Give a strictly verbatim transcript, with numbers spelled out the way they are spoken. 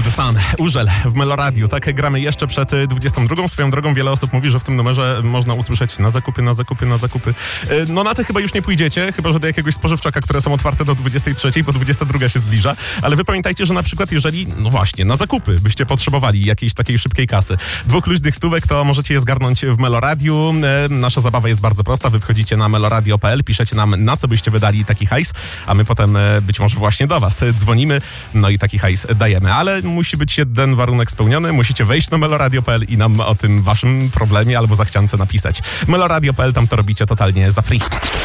to the Sun, Urzel w Meloradiu. Tak gramy jeszcze przed dwudziestą drugą. Swoją drogą wiele osób mówi, że w tym numerze można usłyszeć na zakupy, na zakupy, na zakupy. No na te chyba już nie pójdziecie, chyba że do jakiegoś spożywczaka, które są otwarte do dwudziestej trzeciej, bo dwudziesta druga się zbliża. Ale wy pamiętajcie, że na przykład jeżeli, no właśnie, na zakupy byście potrzebowali jakiejś takiej szybkiej kasy, dwóch luźnych stówek, to możecie je zgarnąć w Meloradiu. Nasza zabawa jest bardzo prosta. Wy wchodzicie na meloradio kropka p l, piszecie nam, na co byście wydali taki hajs, a my potem być może właśnie do was dzwonimy, no i taki hajs dajemy. Ale musi być jeden warunek spełniony. Musicie wejść na meloradio kropka p l i nam o tym waszym problemie albo zachciance napisać. meloradio kropka p l, tam to robicie totalnie za free.